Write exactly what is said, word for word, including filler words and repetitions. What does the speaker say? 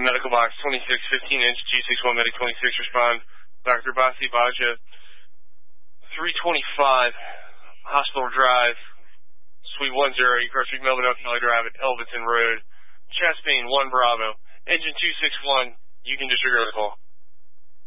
medical box, twenty-six, fifteen inch, G sixty-one Medic twenty-six, respond. Doctor Basi Baja, three twenty-five, Hospital Drive, Suite one zero, Across Street, Melvin O'Kelly Drive at Elverton Road. Chest pain, one Bravo. Engine two six one, you can disregard the call.